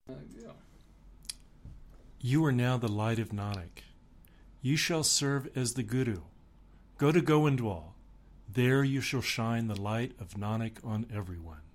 Yeah. You are now the light of Nanak. You shall serve as the Guru. Go to Goindwal. There you shall shine the light of Nanak on everyone.